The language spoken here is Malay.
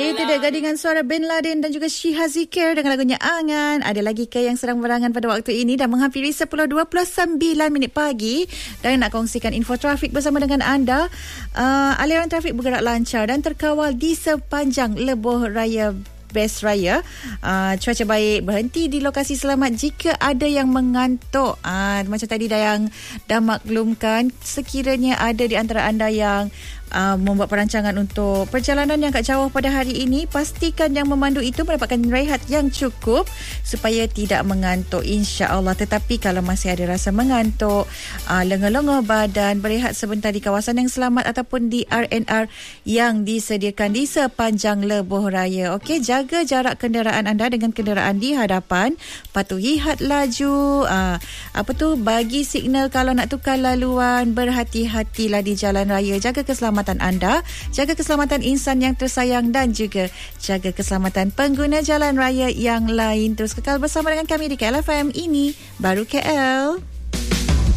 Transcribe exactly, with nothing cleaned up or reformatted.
Itu dia gadingan suara Bin Laden dan juga Syihah Zikir dengan lagunya Angan. Ada lagi ke yang sedang berangan pada waktu ini dan menghampiri sepuluh dua puluh sembilan minit pagi dan nak kongsikan info trafik bersama dengan anda. Uh, aliran trafik bergerak lancar dan terkawal di sepanjang Lebuh Raya Best Raya. Uh, cuaca baik, berhenti di lokasi selamat jika ada yang mengantuk. Uh, macam tadi dah yang dah maklumkan, sekiranya ada di antara anda yang Uh, membuat perancangan untuk perjalanan yang kat jauh pada hari ini, pastikan yang memandu itu mendapatkan rehat yang cukup supaya tidak mengantuk, insya-Allah. Tetapi kalau masih ada rasa mengantuk, uh, lenga-lenga badan, berehat sebentar di kawasan yang selamat ataupun di R and R yang disediakan di sepanjang Lebuh Raya. Okey, jaga jarak kenderaan anda dengan kenderaan di hadapan, patuhi had laju, uh, apa tu, bagi signal kalau nak tukar laluan, berhati-hatilah di jalan raya, jaga keselamatan anda, jaga keselamatan insan yang tersayang dan juga jaga keselamatan pengguna jalan raya yang lain. Terus kekal bersama dengan kami di K L F M. Ini Baru K L.